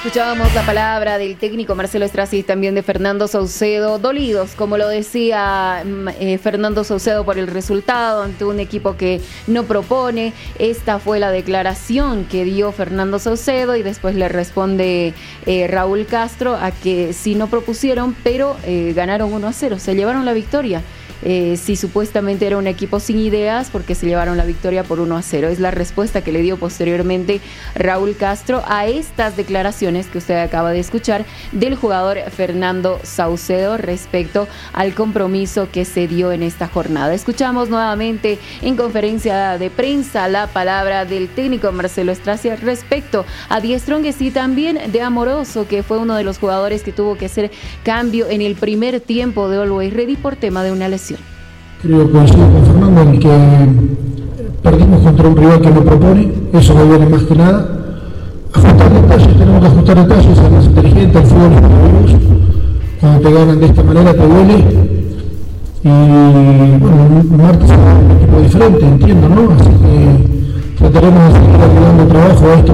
Escuchábamos la palabra del técnico Marcelo Strassi y también de Fernando Saucedo, dolidos, como lo decía Fernando Saucedo, por el resultado ante un equipo que no propone. Esta fue la declaración que dio Fernando Saucedo y después le responde Raúl Castro a que sí no propusieron, pero ganaron 1-0, se llevaron la victoria. Si supuestamente era un equipo sin ideas, porque se llevaron la victoria por 1-0. Es la respuesta que le dio posteriormente Raúl Castro a estas declaraciones que usted acaba de escuchar del jugador Fernando Saucedo respecto al compromiso que se dio en esta jornada. Escuchamos nuevamente en conferencia de prensa la palabra del técnico Marcelo Strassi respecto a Die Strongest y también de Amoroso, que fue uno de los jugadores que tuvo que hacer cambio en el primer tiempo de Always Ready por tema de una lesión. Creo que coincido con Fernando en que perdimos contra un rival que no propone, eso me duele más que nada. Ajustar detalles, tenemos que ajustar detalles, ser más inteligente, el fútbol es maravilloso. Cuando te ganan de esta manera te duele. Y bueno, martes es un equipo diferente, entiendo, ¿no? Así que trataremos de seguir agregando trabajo a esto.